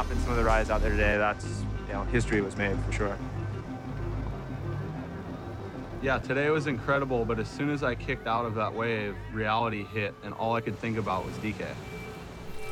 in some of the rides out there today, that's, history was made for sure. Yeah, today was incredible, but as soon as I kicked out of that wave, reality hit, and all I could think about was DK.